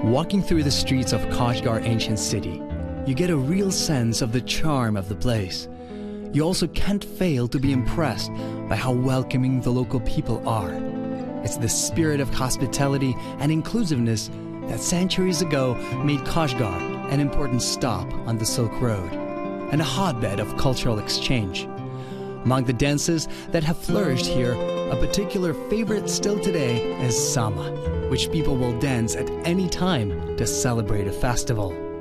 Walking through the streets of Kashgar ancient city, you get a real sense of the charm of the place. You also can't fail to be impressed by how welcoming the local people are. It's the spirit of hospitality and inclusiveness that centuries ago made Kashgar an important stop on the Silk Road and a hotbed of cultural exchange. Among the dances that have flourished here, a particular favorite still today is Sama, which people will dance at any time to celebrate a festival.